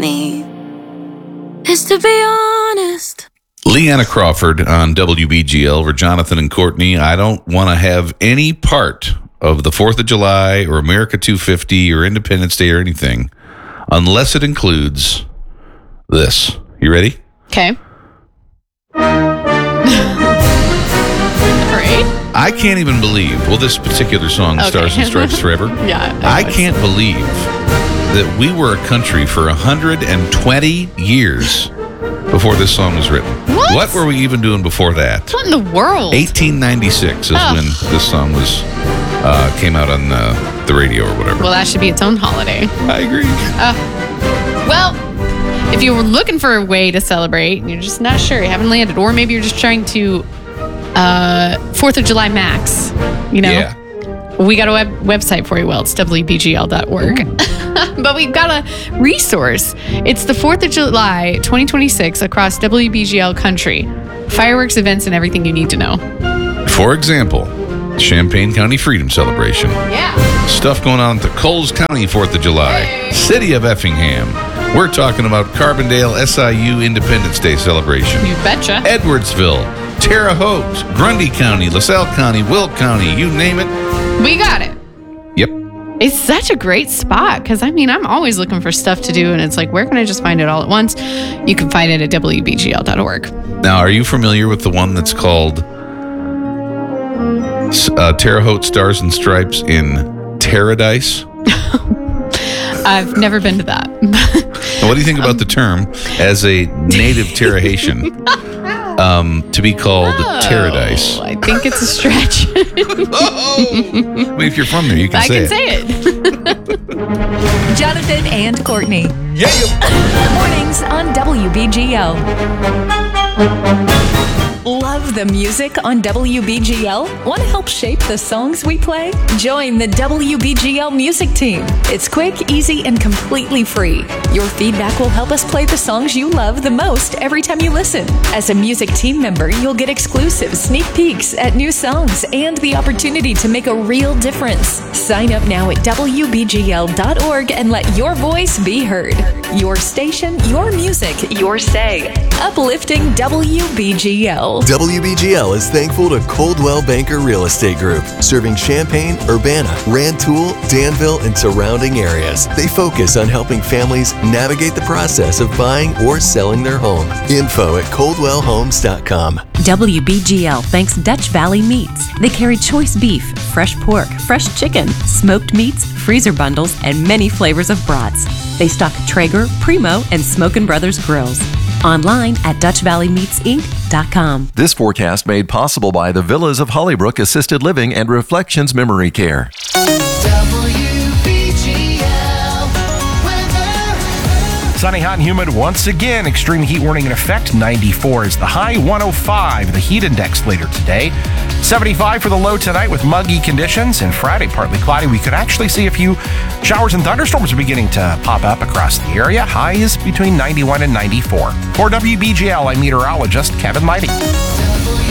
need is to be honest. Leanna Crawford on WBGL for Jonathan and Courtney. I don't want to have any part of the 4th of July or America 250 or Independence Day or anything unless it includes this. You ready? Okay. Great. I can't even believe, this particular song, Okay. Stars and Stripes Forever. Yeah. I can't believe that we were a country for 120 years before this song was written. What? Were we even doing before that? What in the world? 1896 is when this song was came out on the radio or whatever. Well, that should be its own holiday. I agree. Well, if you were looking for a way to celebrate and you're just not sure, you haven't landed, or maybe you're just trying to 4th of July max, Yeah. We got a website for you. Well, it's WBGL.org. But we've got a resource. It's the 4th of July 2026 across WBGL country. Fireworks, events, and everything you need to know. For example, Champaign County Freedom Celebration. Yeah. Stuff going on at the Coles County 4th of July. City of Effingham. We're talking about Carbondale SIU Independence Day celebration. You betcha. Edwardsville, Terre Haute, Grundy County, LaSalle County, Wilk County, you name it. We got it. Yep. It's such a great spot because, I'm always looking for stuff to do, and it's like, where can I just find it all at once? You can find it at WBGL.org. Now, are you familiar with the one that's called Terre Haute Stars and Stripes in Terradice? I've never been to that. What do you think about the term as a native Terra Haitian to be called Terradice? I think it's a stretch. If you're from there, you can say it. I can say it. Jonathan and Courtney. Yeah. Mornings on WBGL. Love the music on WBGL? Want to help shape the songs we play? Join the WBGL music team. It's quick, easy, and completely free. Your feedback will help us play the songs you love the most every time you listen. As a music team member, you'll get exclusive sneak peeks at new songs and the opportunity to make a real difference. Sign up now at WBGL.org and let your voice be heard. Your station, your music, your say. Uplifting WBGL. WBGL is thankful to Coldwell Banker Real Estate Group, serving Champaign, Urbana, Rantoul, Danville, and surrounding areas. They focus on helping families navigate the process of buying or selling their home. Info at coldwellhomes.com. WBGL thanks Dutch Valley Meats. They carry choice beef, fresh pork, fresh chicken, smoked meats, freezer bundles, and many flavors of brats. They stock Traeger, Primo, and Smokin' Brothers grills. Online at DutchValleyMeatsInc.com. This forecast made possible by the Villas of Hollybrook Assisted Living and Reflections Memory Care. Sunny, hot, and humid once again. Extreme heat warning in effect. 94 is the high. 105 the heat index later today. 75 for the low tonight with muggy conditions. And Friday, partly cloudy. We could actually see a few showers and thunderstorms beginning to pop up across the area. Highs between 91 and 94. For WBGL, I'm meteorologist Kevin Lighty.